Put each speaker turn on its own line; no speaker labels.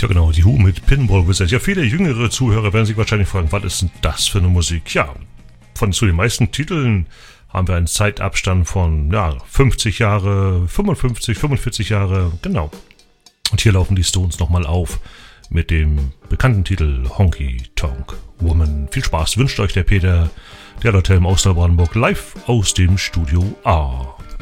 Ja genau, die Who mit Pinball Wizard. Ja, viele jüngere Zuhörer werden sich wahrscheinlich fragen, was ist denn das für eine Musik? Ja, zu den meisten Titeln haben wir einen Zeitabstand von 50 Jahre, 55, 45 Jahre, genau. Und hier laufen die Stones nochmal auf mit dem bekannten Titel Honky Tonk Woman. Viel Spaß wünscht euch der Peter, der Lord Helm aus Neubrandenburg, live aus dem Studio A.